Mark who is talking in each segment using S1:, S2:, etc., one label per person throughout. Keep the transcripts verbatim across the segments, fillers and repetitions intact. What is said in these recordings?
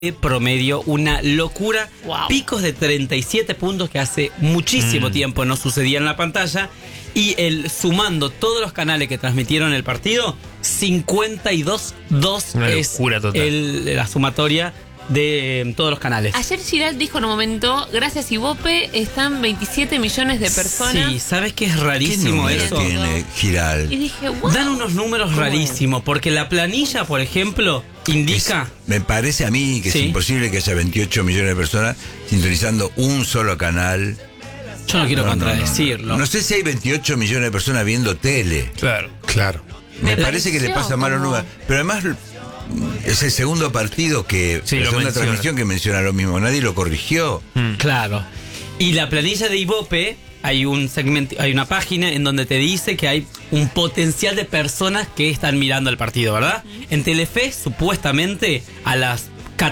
S1: promedio, una locura,
S2: wow.
S1: Picos de treinta y siete puntos que hace muchísimo mm. tiempo no sucedía en la pantalla, y el sumando todos los canales que transmitieron el partido, cincuenta y dos dos es el, la sumatoria de eh, todos los canales.
S2: Ayer Giral dijo en un momento, gracias Ibope, están veintisiete millones de personas.
S1: Sí, ¿sabes qué es rarísimo
S3: ¿Qué
S1: eso?
S3: Tiene Giral?
S2: Y dije, wow.
S1: Dan unos números rarísimos, porque la planilla, por ejemplo, indica...
S3: Es, me parece a mí que ¿sí? es imposible que haya veintiocho millones de personas sintonizando un solo canal.
S1: Yo no quiero
S3: no,
S1: contradecirlo.
S3: No, no. no sé si hay veintiocho millones de personas viendo tele.
S4: Claro, claro.
S3: Me parece que le pasa mal a números. Pero además es el segundo partido que...
S4: Sí,
S3: la segunda
S4: menciona.
S3: transmisión que menciona lo mismo. Nadie lo corrigió.
S1: Mm. Claro. Y la planilla de Ibope, hay un segmento, hay una página en donde te dice que hay un potencial de personas que están mirando el partido, ¿verdad? En Telefe, supuestamente, a las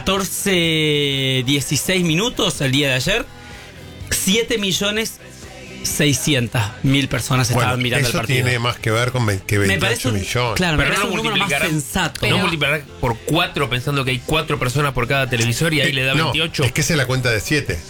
S1: catorce dieciséis minutos el día de ayer, siete millones seiscientos mil personas
S5: bueno,
S1: estaban mirando el partido.
S5: Eso tiene más que ver con que veintiocho millones.
S1: Claro,
S4: pero
S1: me
S4: no
S1: parece un número más sensato.
S4: No multiplicar por cuatro pensando que hay cuatro personas por cada televisor y ahí
S5: eh,
S4: le da
S5: no,
S4: veintiocho.
S5: Es que esa es la cuenta de siete.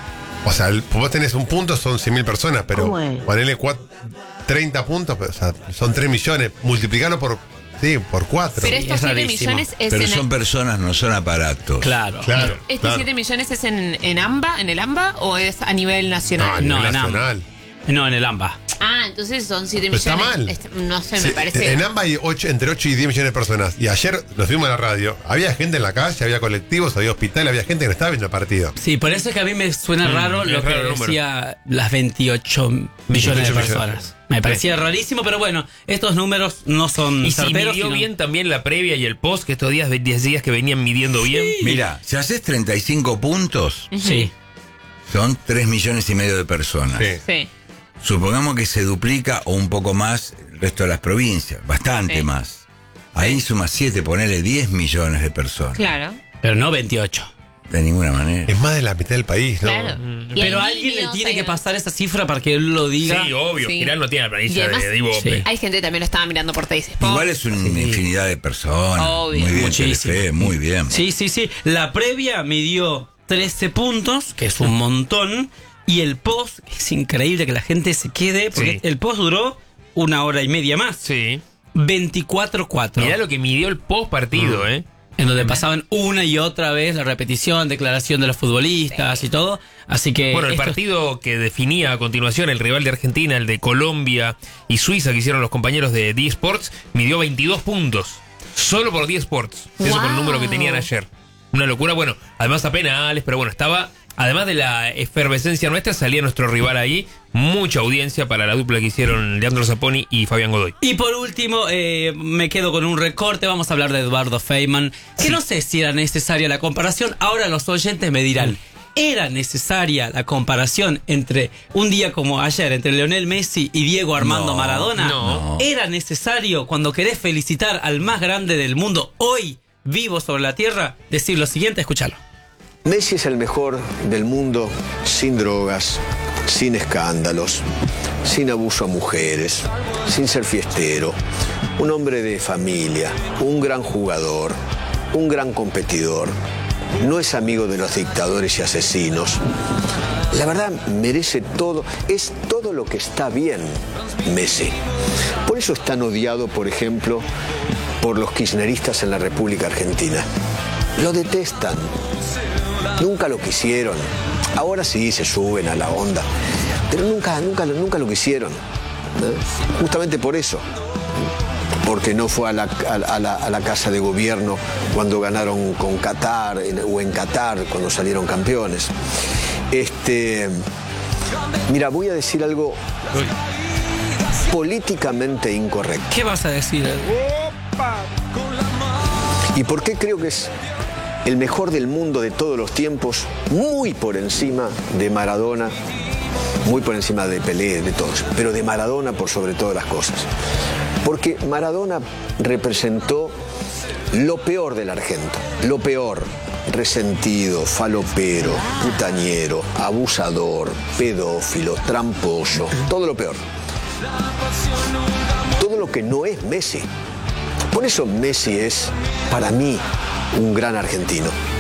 S5: O sea, el, vos tenés un punto, son cien mil personas, pero ponele cuatro, treinta puntos, o sea, son tres millones. Multiplicarlo por, sí, por cuatro.
S2: Pero estos siete millones es
S3: Pero
S2: en
S3: son
S2: el...
S3: personas, no son aparatos.
S1: Claro.
S5: Claro.
S2: ¿Estos
S5: claro.
S2: siete millones es en, en AMBA, en el AMBA, o es a nivel nacional?
S5: No, a nivel
S1: No, en
S5: nacional.
S1: No, en el AMBA.
S2: Ah, entonces son siete
S5: Pero
S2: millones.
S5: está
S2: mal. No sé,
S5: Sí,
S2: me parece.
S5: En AMBA hay ocho, entre ocho y diez millones de personas. Y ayer nos fuimos a la radio. Había gente en la calle, había colectivos, había hospitales, había gente que no estaba viendo el partido.
S1: Sí, por eso es que a mí me suena
S4: Mm,
S1: raro lo que
S4: raro
S1: decía las veintiocho millones de personas. Me parecía sí. rarísimo, pero bueno, estos números no son
S4: y si
S1: certeros,
S4: midió
S1: sino...
S4: bien también la previa y el post, que estos días, diez días que venían midiendo bien.
S3: Mira, si haces treinta y cinco puntos,
S1: Sí.
S3: son tres millones y medio de personas.
S5: Sí.
S2: Sí.
S3: Supongamos que se duplica o un poco más el resto de las provincias, bastante
S2: Sí.
S3: más. Ahí suma siete, ponele diez millones de personas.
S2: Claro.
S1: Pero no veintiocho.
S3: De ninguna manera.
S5: Es más de la mitad del país, ¿no?
S2: Claro. Y
S1: Pero
S2: hay
S1: alguien le
S2: niños,
S1: tiene
S2: hay-
S1: que pasar esa cifra para que él lo diga.
S4: Sí, obvio.
S2: Sí.
S4: Giral no tiene la
S2: Y
S4: planilla
S2: además-
S4: de, de Ibope.
S1: Sí.
S2: Hay gente que también lo estaba mirando por Teis Sport.
S3: Igual es una infinidad de personas.
S2: Obvio.
S3: Muy bien,
S1: Muchísimo.
S3: Telefe, muy bien.
S1: Sí, sí, sí. La previa midió trece puntos, que es un montón. Y el post, es increíble que la gente se quede, porque
S4: Sí.
S1: el post duró una hora y media más.
S4: Sí.
S1: veinticuatro cuatro.
S4: Mirá lo que midió el post partido, ¿eh?
S1: En donde pasaban una y otra vez la repetición, declaración de los futbolistas y todo. Así que...
S4: Bueno, el
S1: esto-
S4: partido que definía a continuación el rival de Argentina, el de Colombia y Suiza, que hicieron los compañeros de D Sports, midió veintidós puntos. Solo por D Sports. Eso
S2: Wow.
S4: fue el número que tenían ayer. Una locura, bueno, además a penales, pero bueno, estaba... Además de la efervescencia nuestra, salía nuestro rival ahí. Mucha audiencia para la dupla que hicieron Leandro Zapponi y Fabián Godoy.
S1: Y por último, eh, me quedo con un recorte. Vamos a hablar de Eduardo Feynman. Que
S4: Sí.
S1: no sé si era necesaria la comparación. Ahora los oyentes me dirán, ¿era necesaria la comparación entre un día como ayer, entre Lionel Messi y Diego Armando
S3: No,
S1: Maradona?
S4: no.
S1: ¿Era necesario, cuando querés felicitar al más grande del mundo hoy, vivo sobre la tierra, decir lo siguiente? Escúchalo.
S6: Messi es el mejor del mundo sin drogas, sin escándalos, sin abuso a mujeres, sin ser fiestero, un hombre de familia, un gran jugador, un gran competidor, no es amigo de los dictadores y asesinos. La verdad merece todo, es todo lo que está bien Messi. Por eso es tan odiado, por ejemplo, por los kirchneristas en la República Argentina. Lo detestan. Nunca lo quisieron. Ahora sí se suben a la onda. Pero nunca, nunca, nunca lo quisieron. ¿Eh? Justamente por eso. Porque no fue a la, a, a la, a la casa de gobierno cuando ganaron con Qatar en, o en Qatar cuando salieron campeones. Este, mira, voy a decir algo políticamente incorrecto.
S1: ¿Qué vas a decir?
S6: ¿Y por qué creo que es el mejor del mundo de todos los tiempos, muy por encima de Maradona, muy por encima de Pelé, de todos, pero de Maradona por sobre todas las cosas? Porque Maradona representó lo peor del argento, lo peor: resentido, falopero, putañero, abusador, pedófilo, tramposo, todo lo peor. Todo lo que no es Messi. Por eso Messi es, para mí, un gran argentino.